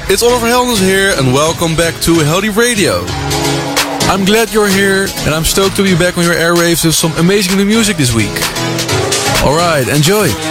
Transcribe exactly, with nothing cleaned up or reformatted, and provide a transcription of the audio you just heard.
It's Oliver Heldens here, and welcome back to Heldeep Radio. I'm glad you're here, and I'm stoked to be back on your airwaves with some amazing new music this week. Alright, enjoy!